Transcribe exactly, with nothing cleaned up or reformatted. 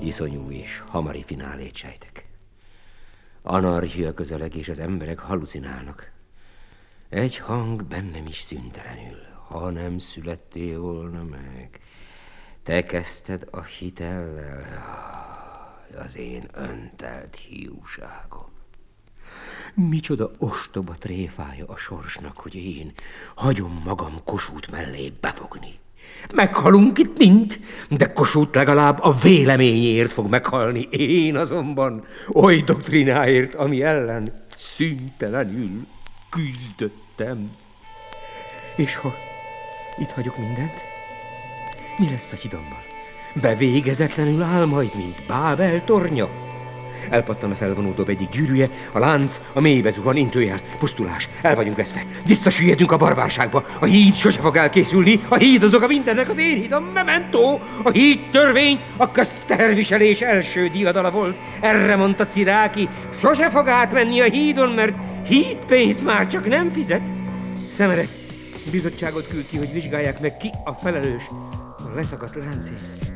Iszonyú és hamari finálét sejtek. Anarchia közeleg, és az emberek halucinálnak. Egy hang bennem is szüntelenül. Ha nem születtél volna meg, te kezdted a hitellel, az én öntelt hiúságom. Micsoda ostoba tréfája a sorsnak, hogy én hagyom magam Kossuth mellé befogni. Meghalunk itt mind, de Kossuth legalább a véleményért fog meghalni. Én azonban oly doktrináért, ami ellen szüntelenül küzdöttem. És ha itt hagyok mindent, mi lesz a hidommal? Bevégezetlenül áll majd, mint Bábel tornya. Elpattan a felvonódob egyik gyűrűje, a lánc a mélybe zuhan, intőjel, pusztulás, el vagyunk veszve. Visszasüllyedünk a barbárságba. A híd sose fog elkészülni, a híd azok a mindennek az én hídam, memento. A híd törvény, a közterviselés első diadala volt. Erre mondta Ciráki, sose fog átmenni a hídon, mert hídpénzt már csak nem fizet. Szemerek bizottságot küld ki, hogy vizsgálják meg, ki a felelős a leszakadt láncért.